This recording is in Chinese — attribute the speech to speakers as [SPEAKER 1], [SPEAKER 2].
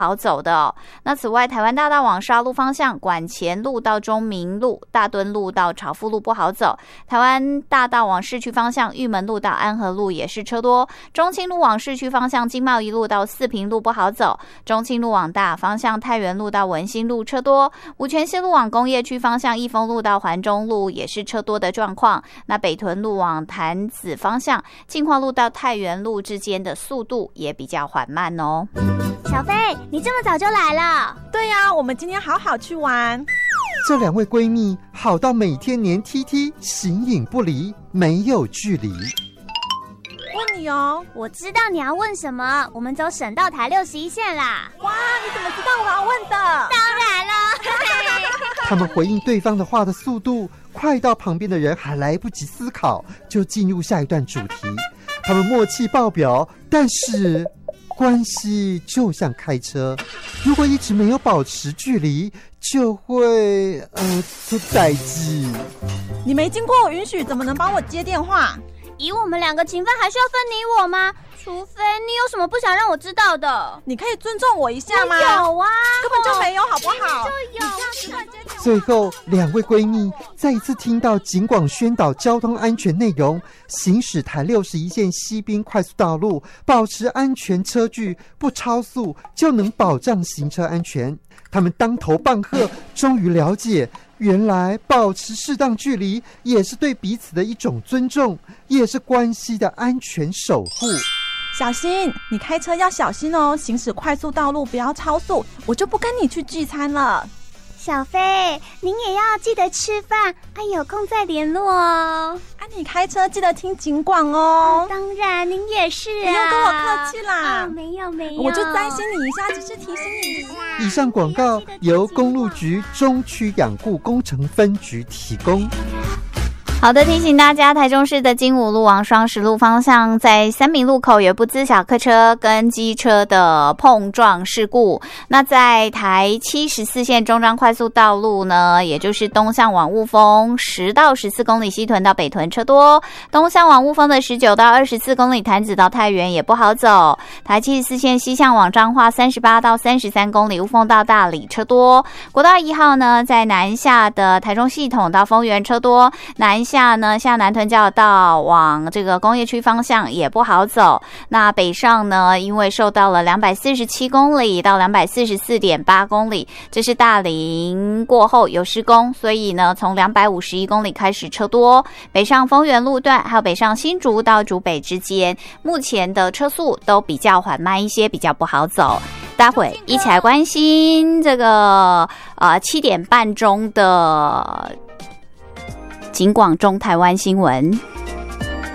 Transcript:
[SPEAKER 1] 好走的哦。那此外，台湾大道往沙鹿方向，馆前路到中明路、大墩路到朝富路不好走。台湾大道往市区方向，玉门路到安和路也是车多。中清路往市区方向，经贸一路到四平路不好走。中清路往大雅方向，太原路到文心路车多。五权西路往工业区方向，益丰路到环中路也是车多的状况。那北屯路往潭子方向，进化路到太原路之间的速度也比较缓慢哦。
[SPEAKER 2] 小飞，你这么早就来了？
[SPEAKER 3] 对呀，我们今天好好去玩。
[SPEAKER 4] 这两位闺蜜好到每天黏 TT， 形影不离，没有距离。
[SPEAKER 3] 问你哦，
[SPEAKER 2] 我知道你要问什么，我们走省道台61线啦。
[SPEAKER 3] 哇，你怎么知道我要问的？
[SPEAKER 2] 当然了。
[SPEAKER 4] 他们回应对方的话的速度快到旁边的人还来不及思考，就进入下一段主题。他们默契爆表，但是关系就像开车，如果一直没有保持距离，就会出代志。
[SPEAKER 3] 你没经过我允许，怎么能帮我接电话？
[SPEAKER 2] 以我们两个情分，还需要分你我吗？除非你有什么不想让我知道的。
[SPEAKER 3] 你可以尊重我一下吗？
[SPEAKER 2] 有啊，
[SPEAKER 3] 根本就没有，好不好？
[SPEAKER 2] 就有。
[SPEAKER 4] 最后，两位闺蜜再一次听到警广宣导交通安全内容，行驶台61线西滨快速道路，保持安全车距，不超速就能保障行车安全。他们当头棒喝，终于了解，原来保持适当距离也是对彼此的一种尊重，也是关系的安全守护。
[SPEAKER 3] 小心，你开车要小心哦，行驶快速道路不要超速，我就不跟你去聚餐了。
[SPEAKER 2] 小飞，您也要记得吃饭，有空再联络哦。
[SPEAKER 3] 你开车记得听警广哦。
[SPEAKER 2] 当然，您也是啊。
[SPEAKER 3] 不用跟我客气啦。
[SPEAKER 2] 没有，
[SPEAKER 3] 我就担心你一下，只是提醒你一下。
[SPEAKER 4] 以上广告由公路局中区养护工程分局提供。
[SPEAKER 1] 好的，提醒大家，台中市的金武路往双十路方向，在三民路口有部自小客车跟机车的碰撞事故。那在台74线中彰快速道路呢，也就是东向往雾峰10到14公里西屯到北屯车多，东向往雾峰的19到24公里潭子到太原也不好走。台74线西向往彰化38到33公里雾峰到大里车多。国道1号呢，在南下的台中系统到丰原车多，南下呢，下南屯交流道往这个工业区方向也不好走。那北上呢，因为受到了247公里到244.8公里，这是大林过后有施工，所以呢，从251公里开始车多。北上丰原路段还有北上新竹到竹北之间，目前的车速都比较缓慢一些，比较不好走。待会一起来关心这个7点半钟的警广中台湾新闻。